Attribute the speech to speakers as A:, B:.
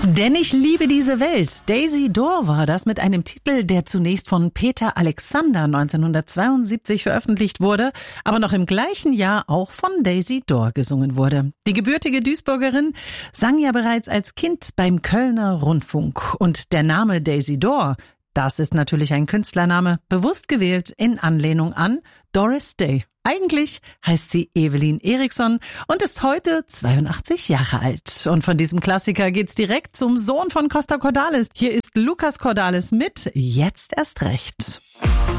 A: Denn ich liebe diese Welt. Daisy Door war das mit einem Titel, der zunächst von Peter Alexander 1972 veröffentlicht wurde, aber noch im gleichen Jahr auch von Daisy Door gesungen wurde. Die gebürtige Duisburgerin sang ja bereits als Kind beim Kölner Rundfunk. Und der Name Daisy Door, das ist natürlich ein Künstlername, bewusst gewählt in Anlehnung an Doris Day. Eigentlich heißt sie Evelyn Eriksson und ist heute 82 Jahre alt. Und von diesem Klassiker geht's direkt zum Sohn von Costa Cordalis. Hier ist Lukas Cordalis mit Jetzt erst recht.